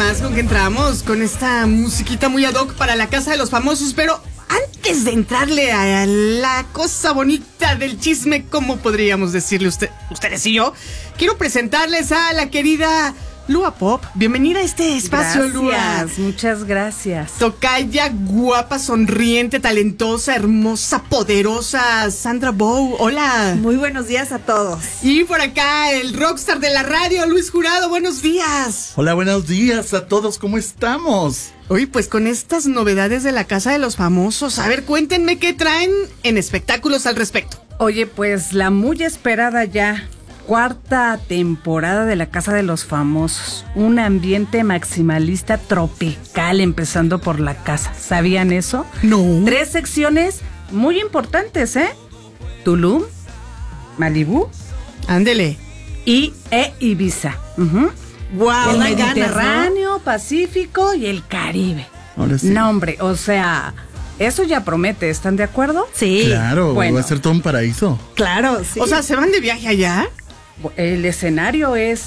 más con que entramos, con esta musiquita muy ad hoc para la Casa de los Famosos, pero antes de entrarle a la cosa bonita del chisme, ¿cómo podríamos decirle ustedes y yo? Quiero presentarles a la querida Lua Pop. Bienvenida a este espacio, Lua. Muchas gracias. Tocaya, guapa, sonriente, talentosa, hermosa, poderosa, Sandra Bow. Hola. Muy buenos días a todos. Y por acá, el rockstar de la radio, Luis Jurado. Buenos días. Hola, buenos días a todos. ¿Cómo estamos? Oye, pues con estas novedades de la Casa de los Famosos, a ver, cuéntenme qué traen en espectáculos al respecto. Oye, pues la muy esperada ya cuarta temporada de la Casa de los Famosos. Un ambiente maximalista tropical, empezando por la casa. ¿Sabían eso? No. 3 secciones muy importantes, ¿eh? Tulum, Malibú. Ándele. Y Ibiza. Wow, El da Mediterráneo, ganas, ¿no? Pacífico y el Caribe. Ahora sí. No, hombre, o sea, eso ya promete, ¿están de acuerdo? Sí. Claro, Bueno. va a ser todo un paraíso. Claro, sí. O sea, ¿se van de viaje allá? El escenario es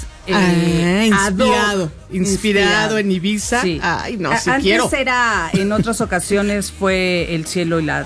inspirado en Ibiza. Sí. Ay, no, sí Antes quiero. era, en otras ocasiones fue el cielo y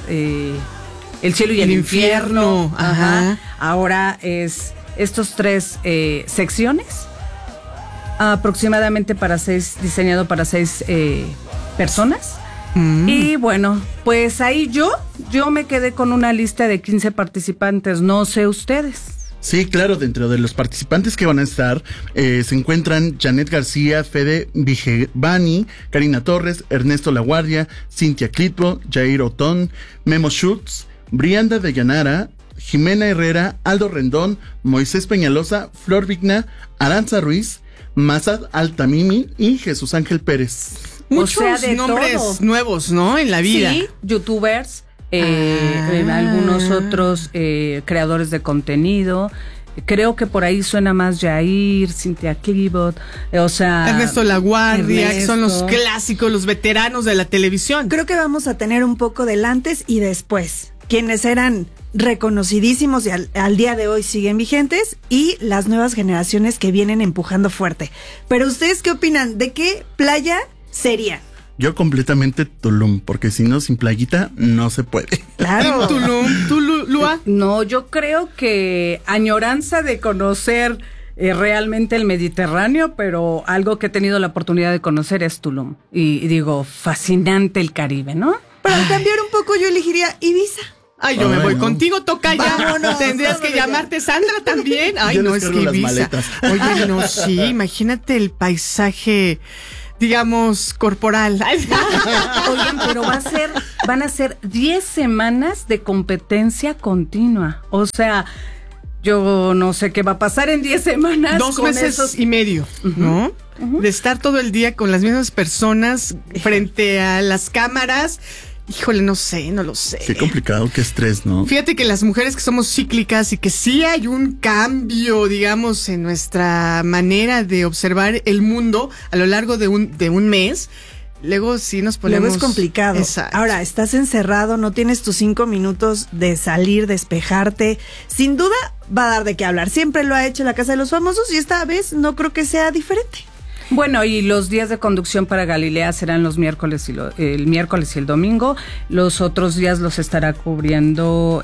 el infierno. Ajá. Ahora es estos 3 secciones, aproximadamente diseñado para 6 personas. Y bueno, pues ahí yo me quedé con una lista de 15 participantes, no sé ustedes. Sí, claro, dentro de los participantes que van a estar se encuentran Janet García, Fede Vigevani, Karina Torres, Ernesto Laguardia, Cintia Clitbo, Jair Otón, Memo Schultz, Brianda de Llanara, Jimena Herrera, Aldo Rendón, Moisés Peñalosa, Flor Vigna, Aranza Ruiz, Mazad Altamimi y Jesús Ángel Pérez. Muchos O sea, de nombres todo. nuevos, ¿no? En la vida. Sí, youtubers, algunos otros creadores de contenido. Creo que por ahí suena más Jair, Cintia Clitbo, o sea, Ernesto Laguardia, que son los Ernesto. clásicos, los veteranos de la televisión. Creo que vamos a tener un poco del antes y después. Quienes eran reconocidísimos y al día de hoy siguen vigentes, y las nuevas generaciones que vienen empujando fuerte. Pero ¿ustedes qué opinan? ¿De qué playa serían? Yo completamente Tulum, porque si no, sin playita no se puede. Claro. Tulum, ¿tú, Lua? No, yo creo que añoranza de conocer realmente el Mediterráneo, pero algo que he tenido la oportunidad de conocer es Tulum. Y digo, fascinante el Caribe, ¿no? Para cambiar un poco, yo elegiría Ibiza. Ay, yo me Ay, voy no. contigo, Tocaya. Vámonos, Tendrías que vámonos ya. llamarte Sandra también. Ay, Yo no, les es cargo que las Ibiza. maletas. Oye, no, sí, imagínate el paisaje, digamos, corporal. Ay, Oigan, pero van a ser 10 semanas de competencia continua. O sea, yo no sé qué va a pasar en 10 semanas. 2 con meses esos. y medio, ¿no? De estar todo el día con las mismas personas frente a las cámaras. Híjole, no sé, no lo sé. Qué complicado, qué estrés, ¿no? Fíjate que las mujeres que somos cíclicas y que sí hay un cambio, digamos, en nuestra manera de observar el mundo a lo largo de un mes, luego sí nos ponemos... Luego es complicado. Exacto. Ahora, estás encerrado, no tienes tus 5 minutos de salir, despejarte. Sin duda va a dar de qué hablar. Siempre lo ha hecho la Casa de los Famosos y esta vez no creo que sea diferente. Bueno, y los días de conducción para Galilea serán los miércoles el miércoles y el domingo. Los otros días los estará cubriendo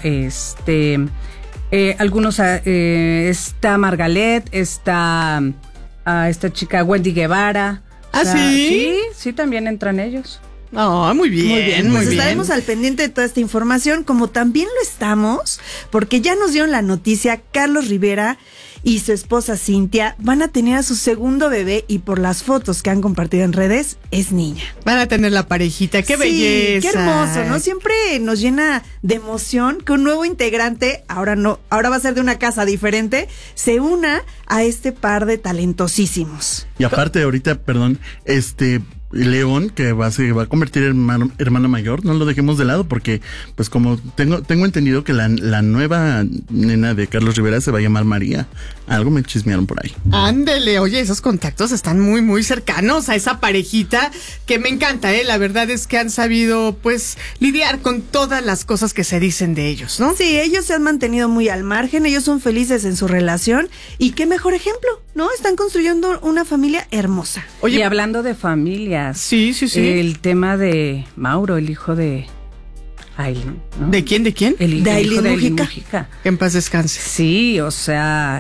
algunos, está Margalet, está esta chica Wendy Guevara. ¿Ah, sí? Sí, también entran ellos. Ah, muy bien, Muy bien, muy pues bien. estaremos al pendiente de toda esta información, como también lo estamos, porque ya nos dieron la noticia, Carlos Rivera y su esposa Cintia van a tener a su segundo bebé, y por las fotos que han compartido en redes, es niña. Van a tener la parejita, qué Sí, belleza. qué hermoso, ¿no? Siempre nos llena de emoción que un nuevo integrante, ahora va a ser de una casa diferente, se una a este par de talentosísimos. Y aparte ahorita, perdón, León, que se va a convertir en hermano mayor, no lo dejemos de lado, porque pues como tengo entendido que la nueva nena de Carlos Rivera se va a llamar María. Algo me chismearon por ahí. Ándele, oye, esos contactos están muy, muy cercanos a esa parejita que me encanta, la verdad es que han sabido, pues, lidiar con todas las cosas que se dicen de ellos, ¿no? Sí, ellos se han mantenido muy al margen, ellos son felices en su relación, y qué mejor ejemplo, ¿no? Están construyendo una familia hermosa. Oye, y hablando de familias. Sí. El tema de Mauro, el hijo de Aileen, ¿no? ¿De quién? El hijo de Aileen Mujica. Que en paz descanse. Sí, o sea,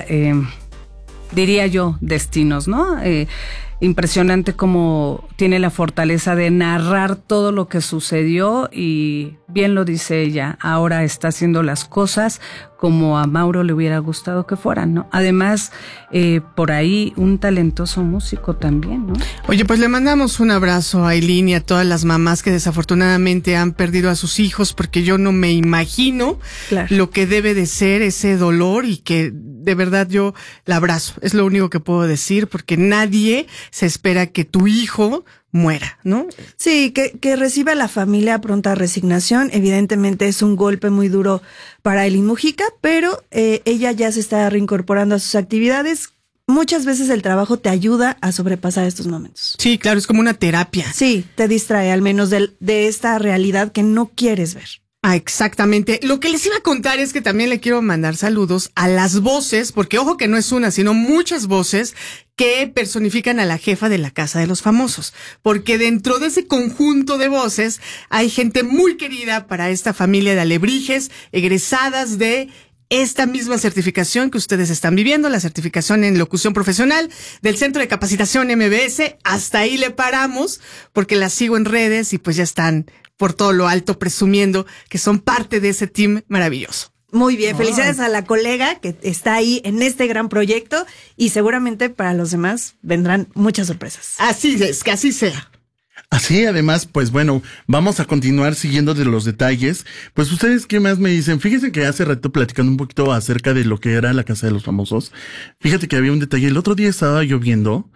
diría yo, destinos, ¿no? Impresionante cómo tiene la fortaleza de narrar todo lo que sucedió y bien lo dice ella, ahora está haciendo las cosas como a Mauro le hubiera gustado que fueran, ¿no? Además, por ahí un talentoso músico también, ¿no? Oye, pues le mandamos un abrazo a Aileen y a todas las mamás que desafortunadamente han perdido a sus hijos, porque yo no me imagino lo que debe de ser ese dolor, y que de verdad yo la abrazo. Es lo único que puedo decir, porque nadie se espera que tu hijo muera, ¿no? Sí, que reciba la familia pronta resignación. Evidentemente es un golpe muy duro para Aileen Mujica, pero ella ya se está reincorporando a sus actividades. Muchas veces el trabajo te ayuda a sobrepasar estos momentos. Sí, claro, es como una terapia. Sí, te distrae al menos de esta realidad que no quieres ver. Ah, exactamente. Lo que les iba a contar es que también le quiero mandar saludos a las voces, porque ojo que no es una, sino muchas voces que personifican a la jefa de la Casa de los Famosos, porque dentro de ese conjunto de voces hay gente muy querida para esta familia de alebrijes, egresadas de esta misma certificación que ustedes están viviendo, la certificación en locución profesional del Centro de Capacitación MBS. Hasta ahí le paramos, porque las sigo en redes y pues ya están por todo lo alto presumiendo que son parte de ese team maravilloso. Muy bien, felicidades a la colega que está ahí en este gran proyecto, y seguramente para los demás vendrán muchas sorpresas. Así es, que así sea. Así, además, pues bueno, vamos a continuar siguiendo de los detalles. Pues ustedes, ¿qué más me dicen? Fíjense que hace rato platicando un poquito acerca de lo que era la Casa de los Famosos. Fíjate que había un detalle. El otro día estaba yo viendo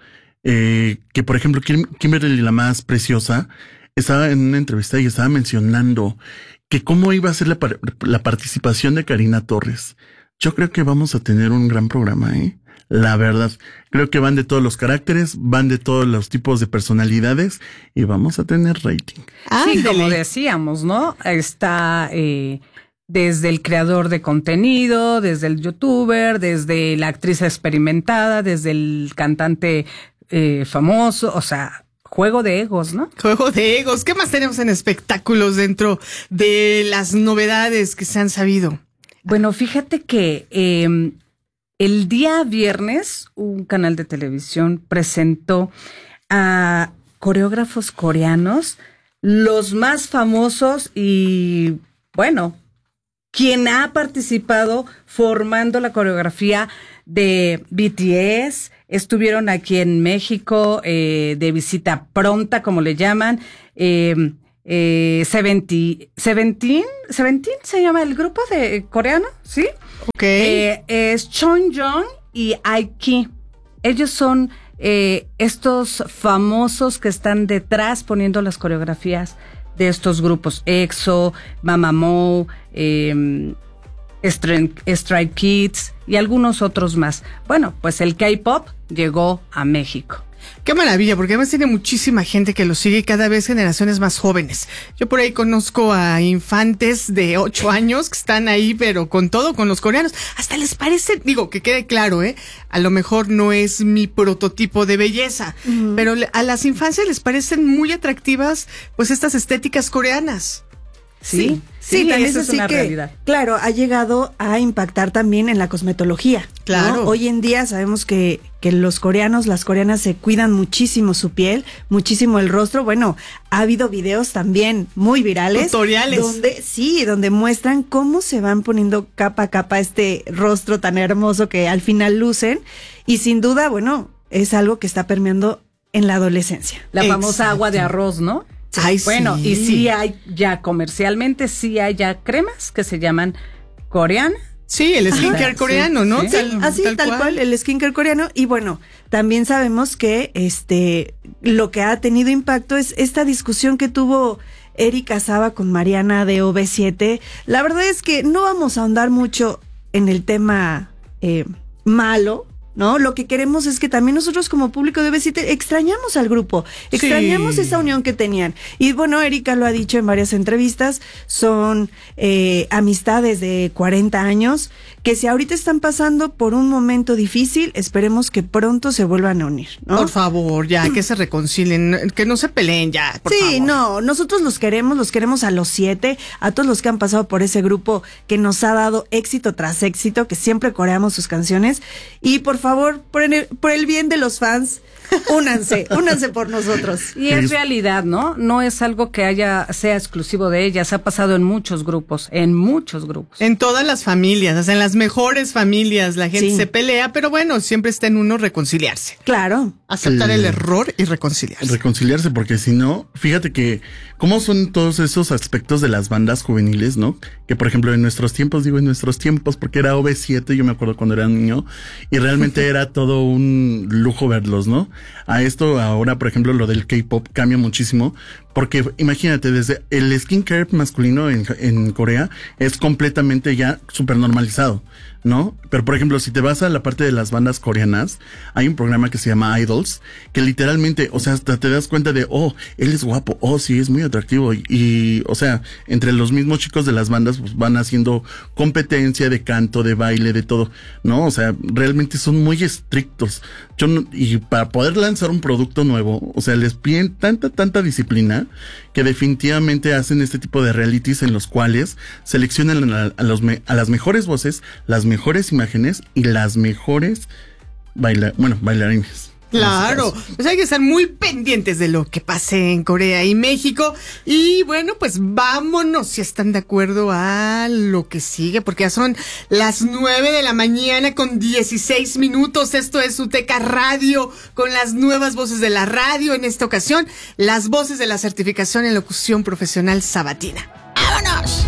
que, por ejemplo, Kimberly, la más preciosa, estaba en una entrevista y estaba mencionando que cómo iba a ser la participación de Karina Torres. Yo creo que vamos a tener un gran programa, La verdad, creo que van de todos los caracteres, van de todos los tipos de personalidades y vamos a tener rating. Sí, como decíamos, ¿no? Está desde el creador de contenido, desde el youtuber, desde la actriz experimentada, desde el cantante famoso, o sea, juego de egos, ¿no? Juego de egos. ¿Qué más tenemos en espectáculos dentro de las novedades que se han sabido? Bueno, fíjate que el día viernes un canal de televisión presentó a coreógrafos coreanos, los más famosos y, bueno, quien ha participado formando la coreografía de BTS. Estuvieron aquí en México de visita pronta, como le llaman. Seventeen se llama el grupo de coreano, ¿sí? Ok. Es Chonjong y Aiki. Ellos son estos famosos que están detrás poniendo las coreografías de estos grupos. EXO, Mamamoo, Stray Kids y algunos otros más. Bueno, pues el K-pop llegó a México. Qué maravilla, porque además tiene muchísima gente que lo sigue y cada vez generaciones más jóvenes. Yo por ahí conozco a infantes de 8 años que están ahí, pero con todo, con los coreanos. Hasta les parece, digo, que quede claro, a lo mejor no es mi prototipo de belleza, pero a las infancias les parecen muy atractivas, pues, estas estéticas coreanas. Sí, también esa es una realidad. Claro, ha llegado a impactar también en la cosmetología. Claro. ¿No? Hoy en día sabemos que los coreanos, las coreanas se cuidan muchísimo su piel, muchísimo el rostro. Bueno, ha habido videos también muy virales. Tutoriales. Donde muestran cómo se van poniendo capa a capa este rostro tan hermoso que al final lucen. Y sin duda, bueno, es algo que está permeando en la adolescencia. La famosa agua de arroz, ¿no? Ay, bueno, sí. y sí hay ya comercialmente, sí hay ya cremas que se llaman coreana. Sí, el skincare coreano, ¿no? Sí. Tal cual, el skincare coreano. Y bueno, también sabemos que lo que ha tenido impacto es esta discusión que tuvo Erika Saba con Mariana de OV7. La verdad es que no vamos a ahondar mucho en el tema malo, ¿no? Lo que queremos es que también nosotros como público de B7 extrañamos al grupo, extrañamos esa unión que tenían. Y bueno, Erika lo ha dicho en varias entrevistas, son amistades de 40 años que si ahorita están pasando por un momento difícil, esperemos que pronto se vuelvan a unir, ¿no? Por favor, ya, que se reconcilien, que no se peleen ya, por favor. Sí, no, nosotros los queremos a los 7, a todos los que han pasado por ese grupo que nos ha dado éxito tras éxito, que siempre coreamos sus canciones, y por favor, por el bien de los fans, únanse por nosotros. Y es realidad, ¿no? No es algo que sea exclusivo de ellas, ha pasado en muchos grupos. En todas las familias, o sea, en las mejores familias la gente se pelea, pero bueno, siempre está en uno reconciliarse. Claro. Aceptar el error y reconciliarse. Reconciliarse, porque si no, fíjate que cómo son todos esos aspectos de las bandas juveniles, ¿no? Que por ejemplo en nuestros tiempos, porque era OV7, yo me acuerdo cuando era niño, y realmente era todo un lujo verlos, ¿no? A esto ahora, por ejemplo, lo del K-pop cambia muchísimo, porque imagínate, desde el skincare masculino en Corea es completamente ya súper normalizado, ¿no? Pero por ejemplo, si te vas a la parte de las bandas coreanas, hay un programa que se llama Idols, que literalmente, o sea, hasta te das cuenta de, oh, él es guapo, oh, sí, es muy atractivo, y o sea, entre los mismos chicos de las bandas, pues van haciendo competencia de canto, de baile, de todo, ¿no? O sea, realmente son muy estrictos. Y para poder lanzar un producto nuevo, o sea, les piden tanta disciplina que definitivamente hacen este tipo de realities en los cuales seleccionan a las mejores voces, las mejores imágenes y las mejores bailarines. Claro, pues hay que estar muy pendientes de lo que pase en Corea y México. Y bueno, pues vámonos, si están de acuerdo, a lo que sigue, porque ya son las 9 de la mañana con 16 minutos. Esto es UTECA Radio, con las nuevas voces de la radio. En esta ocasión, las voces de la certificación en locución profesional sabatina. ¡Vámonos!